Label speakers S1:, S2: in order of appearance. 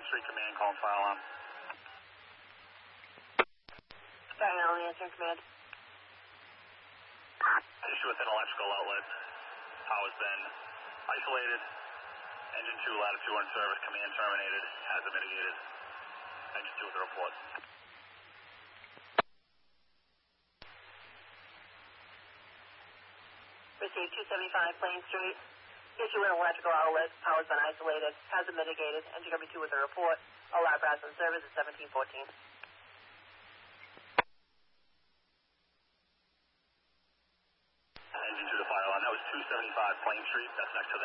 S1: Street Command, calling fire alarm.
S2: Fire only answering command.
S1: Issue with an electrical outlet. Power's been isolated. Engine 2, ladder 2 on service. Command terminated. Hazard mitigated. Engine 2 with the report.
S2: Received 275 Plain Street. Issue with an electrical outlet. Power's been isolated. Hazard mitigated. Engine number 2 with the report. All apparatus on service at 1714.
S1: Engine 2 to fire alarm. That was 275 Plain Street. That's next to the